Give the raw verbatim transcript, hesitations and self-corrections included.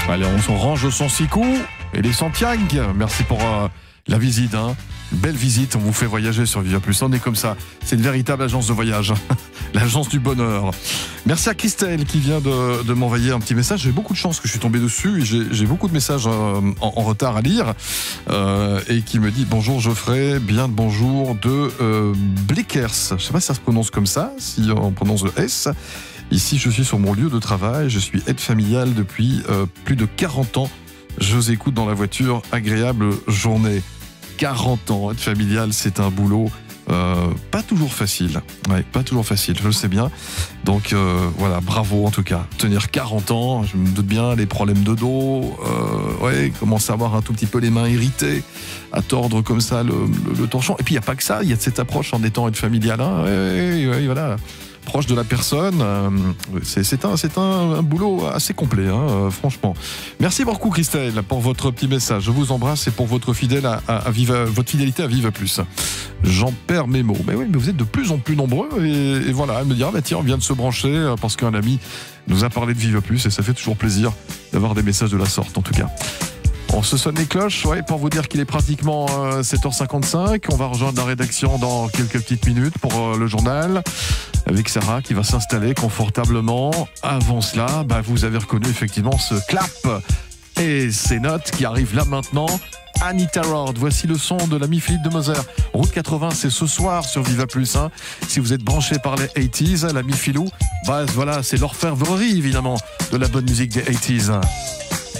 Allez, on se range son sicou et les Santiago. Merci pour euh, la visite, hein. Belle visite, on vous fait voyager sur Viva Plus. On est comme ça, c'est une véritable agence de voyage, l'agence du bonheur. Merci à Christelle qui vient de, de m'envoyer un petit message. J'ai beaucoup de chance que je suis tombé dessus et j'ai, j'ai beaucoup de messages euh, en, en retard à lire euh, et qui me dit bonjour Geoffrey, bien de bonjour de euh, Blickers. Je ne sais pas si ça se prononce comme ça, si on prononce le S. Ici, je suis sur mon lieu de travail, je suis aide familiale depuis euh, plus de quarante ans. Je vous écoute dans la voiture, agréable journée. quarante ans, aide familiale, c'est un boulot euh, pas toujours facile. Ouais, pas toujours facile, je le sais bien. Donc euh, voilà, bravo en tout cas. Tenir quarante ans, je me doute bien, les problèmes de dos, euh, ouais, commencer à avoir un tout petit peu les mains irritées, à tordre comme ça le, le, le torchon. Et puis il n'y a pas que ça, il y a cette approche en étant aide familiale. Hein, ouais, ouais, ouais, voilà. Proche de la personne, euh, c'est, c'est, un, c'est un, un boulot assez complet, hein, euh, franchement. Merci beaucoup Christelle pour votre petit message. Je vous embrasse et pour votre, fidèle à, à, à Viva, votre fidélité à Viva Plus. J'en perds mes mots. Mais oui, mais vous êtes de plus en plus nombreux et, et voilà, elle me dira, bah, tiens, on vient de se brancher parce qu'un ami nous a parlé de Viva Plus et ça fait toujours plaisir d'avoir des messages de la sorte en tout cas. On se sonne les cloches, ouais, pour vous dire qu'il est pratiquement euh, sept heures cinquante-cinq. On va rejoindre la rédaction dans quelques petites minutes pour euh, le journal avec Sarah qui va s'installer confortablement. Avant cela, bah, vous avez reconnu effectivement ce clap et ces notes qui arrivent là maintenant. Anita Ward, voici le son de l'ami Philippe de Moser. Route quatre-vingts, c'est ce soir sur Viva Plus. Hein. Si vous êtes branché par les eighties, l'ami Philou, bah voilà, c'est l'orfèvrerie évidemment de la bonne musique des eighties.